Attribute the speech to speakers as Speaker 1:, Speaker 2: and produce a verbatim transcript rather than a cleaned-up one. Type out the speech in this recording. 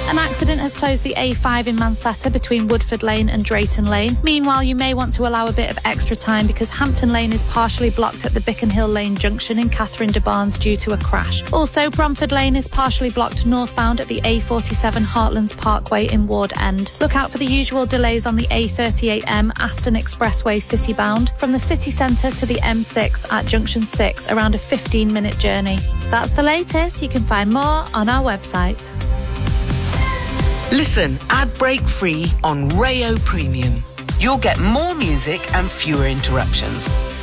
Speaker 1: An accident has closed the A five in Manchester between Woodford Lane and Drayton Lane. Meanwhile, you may want to allow a bit of extra time because Hampton Lane is partially blocked at the Bickenhill Lane junction in Catherine de Barnes due to a crash. Also, Bromford Lane is partially blocked northbound at the A forty-seven Heartlands Parkway in Ward End. Look out for the usual delays on the A thirty-eight M Aston Expressway city-bound from the city centre to the M six at junction six, around a fifteen minute journey. That's the latest. You can find more on our website.
Speaker 2: Listen ad break free on Rayo Premium. You'll get more music and fewer interruptions.